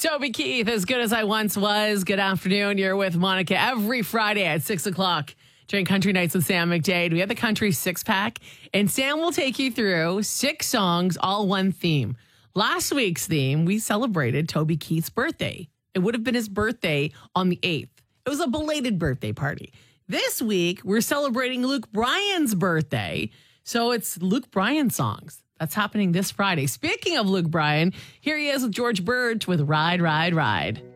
Toby Keith, As Good As I Once Was. Good afternoon. You're with Monica every Friday at 6 o'clock during Country Nights with Sam McDade. We have the Country Six Pack, and Sam will take you through 6 songs, all one theme. Last week's theme, we celebrated Toby Keith's birthday. It would have been his birthday on the 8th. It was a belated birthday party. This week, we're celebrating Luke Bryan's birthday. So it's Luke Bryan songs. That's happening this Friday. Speaking of Luke Bryan, here he is with George Birch with Ride, Ride, Ride.